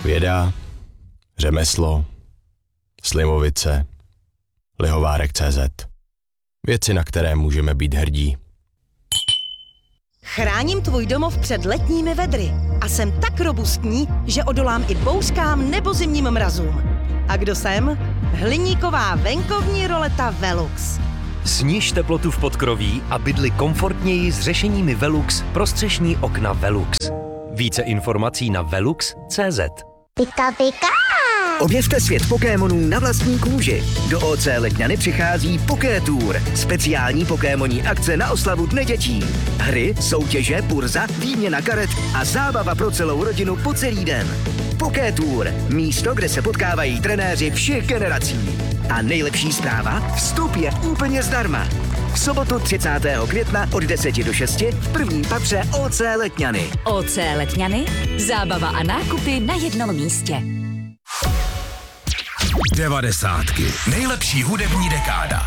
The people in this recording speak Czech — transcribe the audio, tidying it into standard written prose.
Věda, řemeslo, Slimovice, Lihovárek.cz. Věci, na které můžeme být hrdí. Chráním tvůj domov před letními vedry a jsem tak robustní, že odolám i bouřkám nebo zimním mrazům. A kdo jsem? Hliníková venkovní roleta Velux. Sniž teplotu v podkroví a bydli komfortněji s řešeními Velux pro střešní okna Velux. Více informací na velux.cz. Pika pika! Objevte svět Pokémonů na vlastní kůži. Do OC Letňany přichází Pokétour. Speciální pokémonní akce na oslavu Dne dětí. Hry, soutěže, burza, výměna karet a zábava pro celou rodinu po celý den. Pokétour. Místo, kde se potkávají trenéři všech generací. A nejlepší zpráva? Vstup je úplně zdarma. V sobotu 30. května od 10 do 6 v prvním patře OC Letňany. OC Letňany. Zábava a nákupy na jednom místě. 90. Nejlepší hudební dekáda.